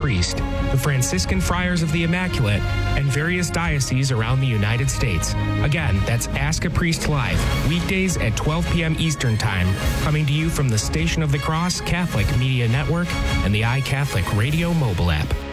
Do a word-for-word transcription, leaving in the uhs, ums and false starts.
Priest, the Franciscan Friars of the Immaculate, and various dioceses around the United States. Again, that's Ask a Priest Live, weekdays at twelve p.m. Eastern Time, coming to you from the Station of the Cross Catholic Media Network and the iCatholic Radio mobile app.